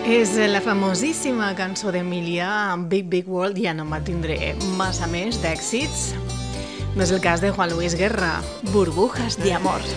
És la famosíssima cançó d'Emília, Big Big World. Ja no tindré massa més d'èxits. No és el cas de Juan Luis Guerra, Burbujas de amor.